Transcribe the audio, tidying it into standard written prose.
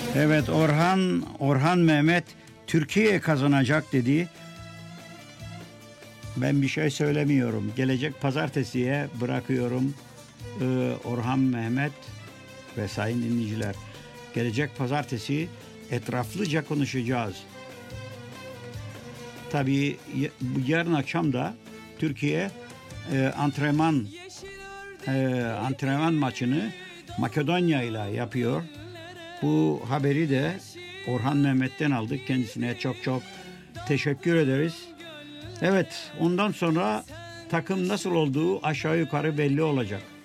Evet, Orhan Mehmet Türkiye kazanacak dedi. Ben bir şey söylemiyorum. Gelecek pazartesiye bırakıyorum. Orhan Mehmet ve sayın dinleyiciler. Gelecek pazartesi etraflıca konuşacağız. Tabii yarın akşam da Türkiye antrenman maçını Makedonya ile yapıyor. Bu haberi de Orhan Mehmet'ten aldık. Kendisine çok çok teşekkür ederiz. Evet, ondan sonra takım nasıl olduğu aşağı yukarı belli olacak.